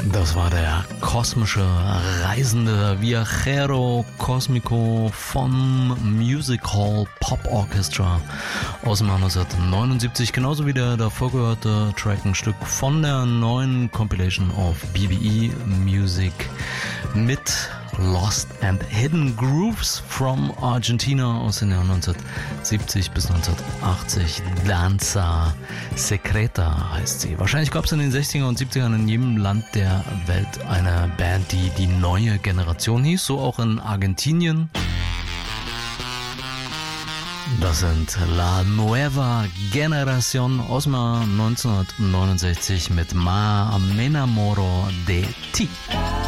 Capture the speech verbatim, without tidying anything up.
Das war der kosmische Reisende Viajero Cósmico von Music Hall Pop Orchestra aus dem Jahr neunzehnhundertneunundsiebzig, genauso wie der davor gehörte Track, ein Stück von der neuen Compilation of B B E Music mit Lost and Hidden Grooves from Argentina aus den Jahren neunzehnhundertsiebzig bis neunzehnhundertachtzig. Danza Secreta heißt sie. Wahrscheinlich gab es in den sechziger und siebzigern in jedem Land der Welt eine Band, die die neue Generation hieß, so auch in Argentinien. Das sind La Nueva Generación aus dem Jahr neunzehnhundertneunundsechzig mit Ma Me Enamoro de Ti.